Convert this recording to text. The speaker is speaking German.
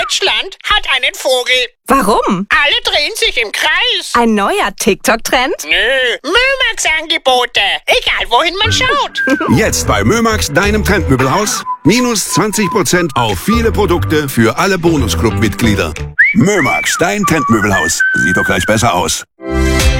Deutschland hat einen Vogel. Warum? Alle drehen sich im Kreis. Ein neuer TikTok-Trend? Nö, Mömax-Angebote. Egal, wohin man schaut. Jetzt bei Mömax, deinem Trendmöbelhaus. Minus 20% auf viele Produkte für alle Bonusclub-Mitglieder. Mömax, dein Trendmöbelhaus. Sieht doch gleich besser aus.